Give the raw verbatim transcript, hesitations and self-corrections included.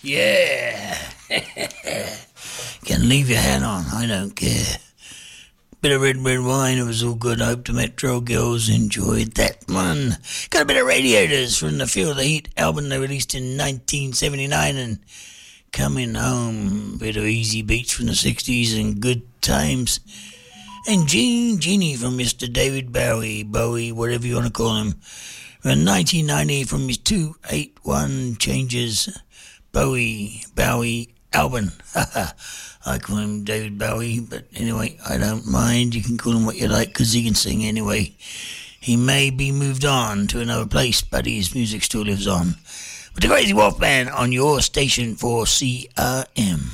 Yeah. Can leave your hat on, I don't care. Bit of red, red wine, it was all good. I hope the Metro girls enjoyed that one. Got a bit of Radiators from the Feel the Heat album they released in nineteen seventy-nine, and Coming Home, bit of easy beats from the sixties and Good Times. And Jean Genie from Mister David Bowie, Bowie, whatever you want to call him, from nineteen ninety from his two eighty-one Changes Bowie, Bowie album. I call him David Bowie, but anyway, I don't mind. You can call him what you like, because he can sing anyway. He may be moved on to another place, but his music still lives on. But the Crazy Wolf Band on your station for C R M.